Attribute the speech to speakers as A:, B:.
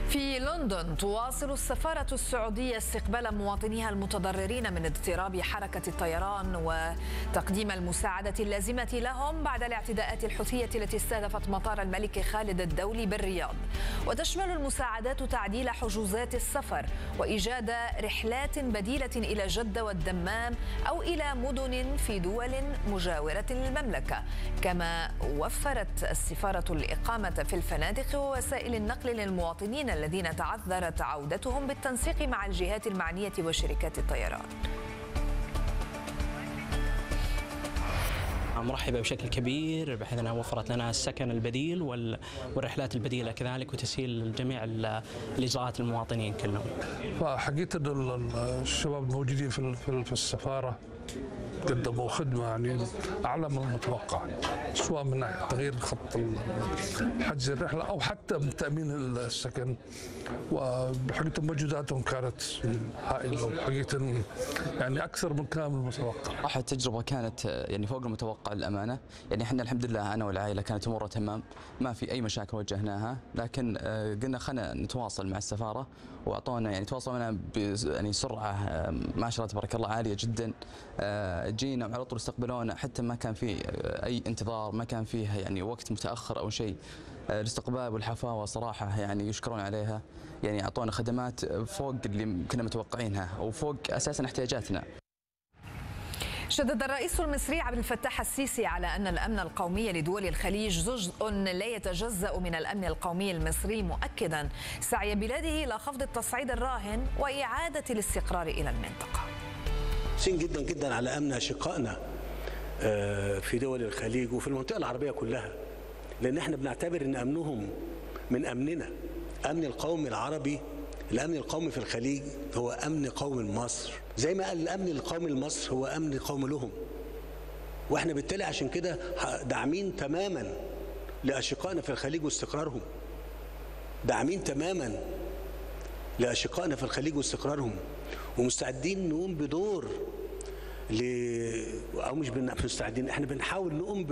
A: في لندن تواصل السفارة السعودية استقبال مواطنيها المتضررين من اضطراب حركة الطيران وتقديم المساعدة اللازمة لهم بعد الاعتداءات الحوثية التي استهدفت مطار الملك خالد الدولي بالرياض. وتشمل المساعدات تعديل حجوزات السفر وإيجاد رحلات بديلة إلى جدة والدمام أو إلى مدن في دول مجاورة للمملكة. كما وفرت السفارة الإقامة في الفنادق ووسائل النقل للمواطنين الذين تعذرت عودتهم بالتنسيق مع الجهات المعنية وشركات الطيران.
B: مرحبة بشكل كبير بحيث أنها وفرت لنا السكن البديل والرحلات البديلة كذلك وتسهيل جميع الإجراءات للمواطنين كلهم.
C: فحقيقة الشباب الموجودين في السفارة قدموا خدمة يعني أعلى من المتوقع، سواء من ناحية تغيير خط حجز الرحلة أو حتى من تأمين السكن، وبحقيقة مجهوداتهم كانت هائلة وحقيقة يعني أكثر من كان المتوقع.
D: صراحة التجربة كانت يعني فوق المتوقع للأمانة، يعني احنا الحمد لله أنا والعائلة كانت أمورها تمام، ما في أي مشاكل واجهناها، لكن قلنا خلينا نتواصل مع السفارة وأعطونا يعني تواصلوا معنا يعني سرعة ما شاء الله تبارك الله عالية جدا. جينا على طول استقبلونا، حتى ما كان فيه أي انتظار، ما كان فيه يعني وقت متأخر أو شيء. الاستقبال والحفاوة صراحة يعني يشكرون عليها، يعني أعطونا خدمات فوق اللي كنا متوقعينها وفوق أساسا احتياجاتنا.
A: شدد الرئيس المصري عبد الفتاح السيسي على أن الأمن القومي لدول الخليج جزء لا يتجزأ من الأمن القومي المصري، مؤكدا سعي بلاده إلى خفض التصعيد الراهن وإعادة الاستقرار إلى المنطقة.
E: سين جدا جدا على أمن أشقائنا في دول الخليج وفي المنطقة العربية كلها، لأن احنا بنعتبر أن أمنهم من أمننا. أمن القومي العربي، الأمن القومي في الخليج هو أمن قومي لمصر، زي ما قال الأمن القومي لمصر هو أمن قومي لهم. واحنا بالتالي عشان كده داعمين تماما لأشقائنا في الخليج واستقرارهم، داعمين تماما لأشقائنا في الخليج واستقرارهم، ومستعدين نقوم بدور أو مش مستعدين، احنا بنحاول نقوم